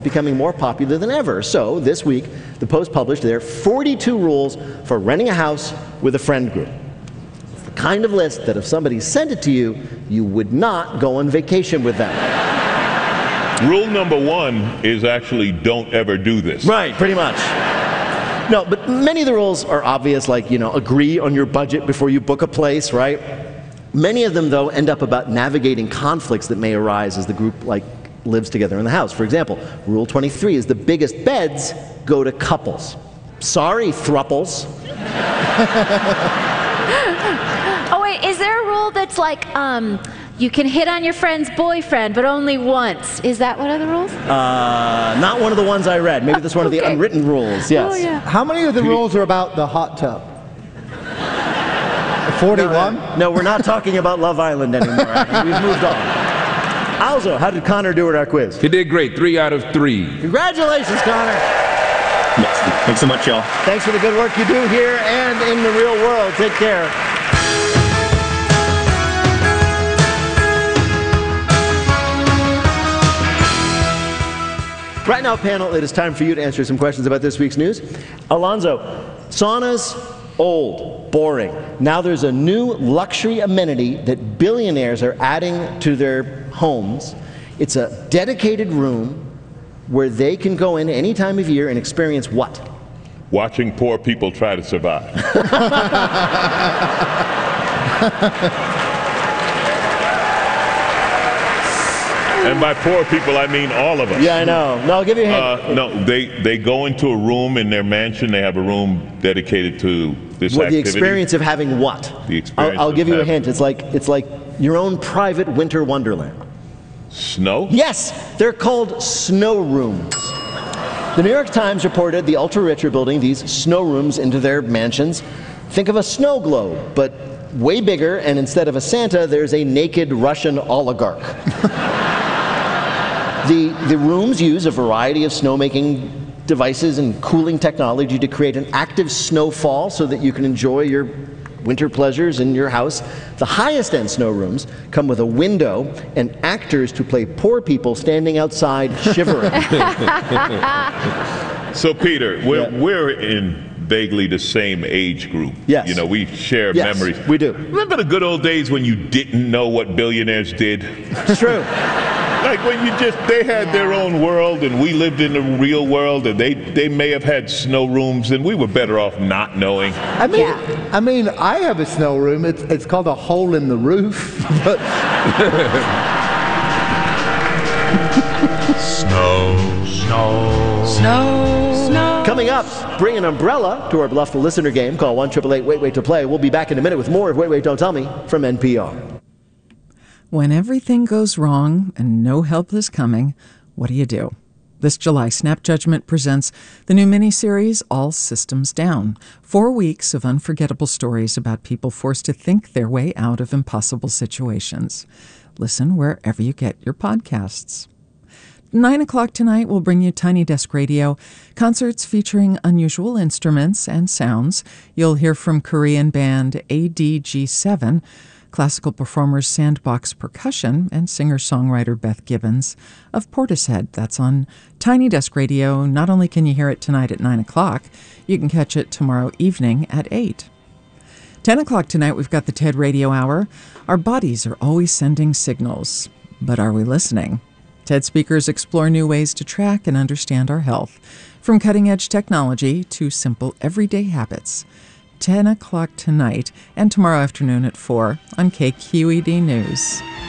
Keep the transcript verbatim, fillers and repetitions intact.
becoming more popular than ever. So this week, the Post published their forty-two rules for renting a house with a friend group. It's the kind of list that if somebody sent it to you, you would not go on vacation with them. Rule number one is actually don't ever do this. Right, pretty much. No, but many of the rules are obvious, like, you know, agree on your budget before you book a place, right? Many of them, though, end up about navigating conflicts that may arise as the group, like, lives together in the house. For example, Rule twenty-three is the biggest beds go to couples. Sorry, thruples. Oh, wait, is there a rule that's like, um, you can hit on your friend's boyfriend, but only once? Is that one of the rules? Uh, not one of the ones I read. Maybe that's one of the Okay. unwritten rules, yes. Oh, yeah. How many of the rules are about the hot tub? forty-one? No, no, we're not talking about Love Island anymore. We've moved on. Also, how did Connor do at our quiz? He did great, three out of three. Congratulations, Connor. Yes, thanks so much, y'all. Thanks for the good work you do here and in the real world. Take care. Right now, panel, it is time for you to answer some questions about this week's news. Alonzo, saunas, old, boring. Now there's a new luxury amenity that billionaires are adding to their homes. It's a dedicated room where they can go in any time of year and experience what? Watching poor people try to survive. And by poor people, I mean all of us. Yeah, I know. No, I'll give you a hint. Uh, no, they, they go into a room in their mansion. They have a room dedicated to this Well, the activity. experience of having what? The experience I'll, I'll of give you a having- hint. It's like it's like your own private winter wonderland. Snow? Yes, they're called snow rooms. The New York Times reported the ultra-rich are building these snow rooms into their mansions. Think of a snow globe, but way bigger, and instead of a Santa, there's a naked Russian oligarch. the, the rooms use a variety of snowmaking devices and cooling technology to create an active snowfall so that you can enjoy your winter pleasures in your house. The highest end snow rooms come with a window and actors to play poor people standing outside shivering. So, Peter, we're, Yeah. we're in vaguely the same age group. Yes. You know, we share Yes, memories. we do. Remember the good old days when you didn't know what billionaires did? It's true. Like when you just, they had their own world and we lived in the real world, and they, they may have had snow rooms and we were better off not knowing. I mean, Yeah. I mean, I have a snow room. It's it's called a hole in the roof. But Snow, snow, snow, snow. Coming up, bring an umbrella to our beloved listener game. Call one eight eight eight wait wait to play. We'll be back in a minute with more of Wait Wait Don't Tell Me from N P R. When everything goes wrong and no help is coming, what do you do? This July, Snap Judgment presents the new miniseries, All Systems Down. Four weeks of unforgettable stories about people forced to think their way out of impossible situations. Listen wherever you get your podcasts. Nine o'clock tonight will bring you Tiny Desk Radio, concerts featuring unusual instruments and sounds. You'll hear from Korean band A D G seven, classical performers Sandbox Percussion, and singer-songwriter Beth Gibbons of Portishead. That's on Tiny Desk Radio. Not only can you hear it tonight at nine o'clock, you can catch it tomorrow evening at eight. ten o'clock tonight, we've got the TED Radio Hour. Our bodies are always sending signals, but are we listening? TED speakers explore new ways to track and understand our health, from cutting-edge technology to simple everyday habits. ten o'clock tonight and tomorrow afternoon at four on K Q E D News.